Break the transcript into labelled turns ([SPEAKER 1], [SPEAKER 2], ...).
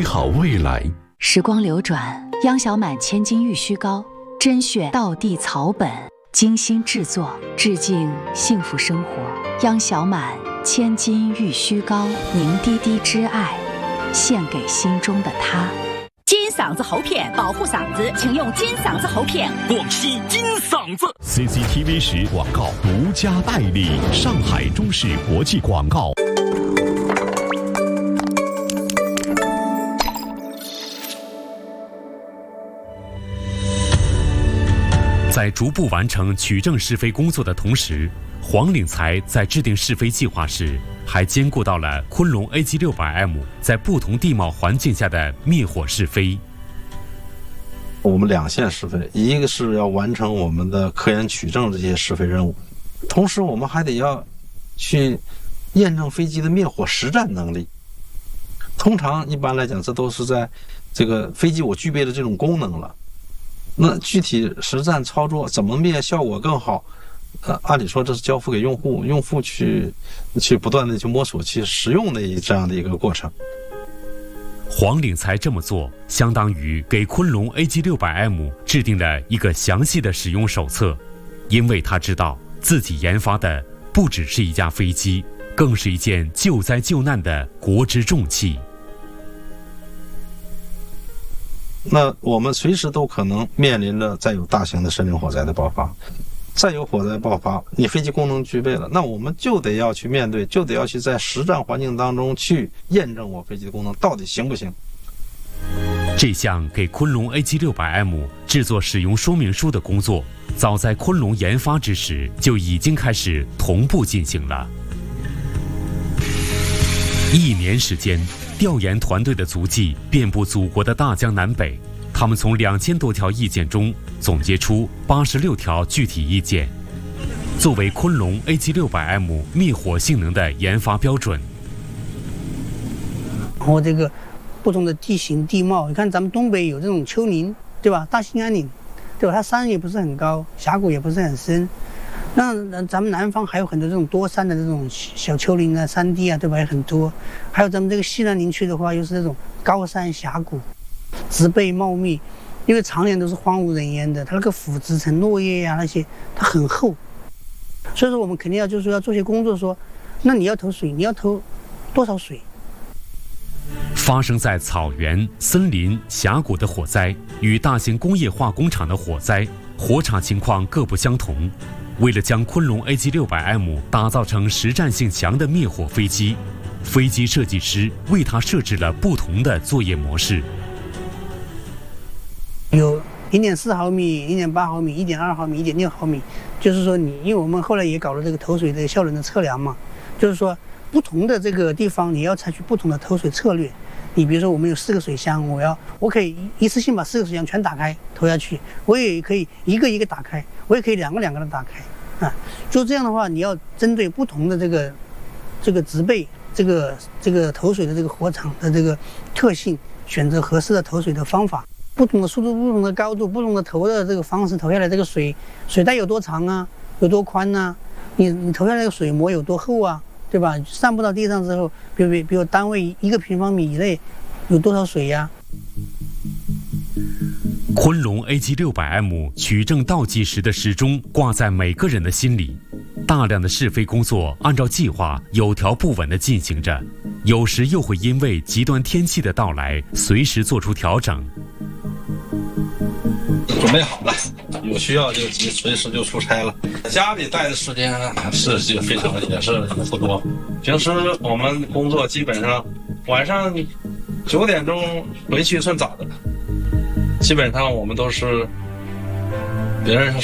[SPEAKER 1] 好未来。
[SPEAKER 2] 时光流转，央小满千金玉虚膏，甄选道地草本，精心制作，致敬幸福生活。央小满千金玉虚膏，凝滴滴之爱，献给心中的他。
[SPEAKER 3] 金嗓子喉片保护嗓子，请用金嗓子喉片。
[SPEAKER 4] 广西金嗓子
[SPEAKER 1] CCTV 10广告独家代理，上海中视国际广告。
[SPEAKER 4] 在逐步完成取证试飞工作的同时，黄岭才在制定试飞计划时，还兼顾到了昆龙 AG600M 在不同地貌环境下的灭火试飞。
[SPEAKER 5] 我们两线试飞，一个是要完成我们的科研取证这些试飞任务，同时我们还得要去验证飞机的灭火实战能力。通常一般来讲，这都是在这个飞机我具备的这种功能了。那具体实战操作怎么灭效果更好？按理说这是交付给用户去不断的去摸索去实用的这样的一个过程。
[SPEAKER 4] 黄岭才这么做，相当于给昆龙 AG600M 制定了一个详细的使用手册，因为他知道自己研发的不只是一架飞机，更是一件救灾救难的国之重器。
[SPEAKER 5] 那我们随时都可能面临着再有大型的森林火灾的爆发，再有火灾爆发，你飞机功能具备了，那我们就得要去面对，就得要去在实战环境当中去验证我飞机的功能到底行不行。
[SPEAKER 4] 这项给昆龙 AG600M 制作使用说明书的工作，早在昆龙研发之时就已经开始同步进行了。1年时间，调研团队的足迹遍布祖国的大江南北，他们从2000多条意见中总结出86条具体意见，作为昆龙 AG600M 灭火性能的研发标准。
[SPEAKER 6] 然后这个不同的地形地貌，你看咱们东北有这种丘陵，对吧？大兴安岭，对吧？它山也不是很高，峡谷也不是很深。那咱们南方还有很多这种多山的这种小丘陵啊、山地啊，对吧？也很多。还有咱们这个西南林区的话，又是这种高山峡谷，植被茂密，因为常年都是荒无人烟的，它那个腐殖层、落叶呀、那些，它很厚。所以说我们肯定要就是说要做些工作说，那你要投水，你要投多少水？
[SPEAKER 4] 发生在草原、森林、峡谷的火灾与大型工业化工厂的火灾，火场情况各不相同。为了将昆龙 AG600M 打造成实战性强的灭火飞机，飞机设计师为它设置了不同的作业模式。
[SPEAKER 6] 有0.4毫米、0.8毫米、1.2毫米、1.6毫米，就是说因为我们后来也搞了这个投水的效能的测量嘛，就是说不同的这个地方你要采取不同的投水策略。你比如说我们有4个水箱，我可以一次性把4个水箱全打开投下去，我也可以一个一个打开，我也可以两个的打开啊。就这样的话，你要针对不同的这个植被、这个投水的这个火场的这个特性，选择合适的投水的方法，不同的速度、不同的高度、不同的投的这个方式投下来，这个水带有多长啊，有多宽啊，你投下来的水膜有多厚啊，对吧？散布到地上之后，比如单位1个平方米以内有多少水呀？
[SPEAKER 4] 昆龙 AG600M 取证倒计时的时钟挂在每个人的心里，大量的试飞工作按照计划有条不紊地进行着，有时又会因为极端天气的到来随时做出调整。
[SPEAKER 5] 准备好了，有需要就随时就出差了。家里待的时间是非常也是不多。平时我们工作基本上晚上9点钟回去算早的，基本上我们都是别人